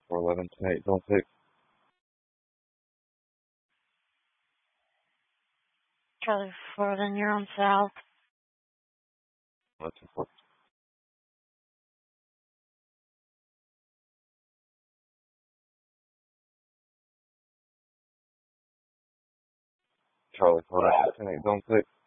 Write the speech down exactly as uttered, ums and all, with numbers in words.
four eleven ten eight zone six. Charlie four, then you're on south. One two four. Charlie four eleven ten eight zone six.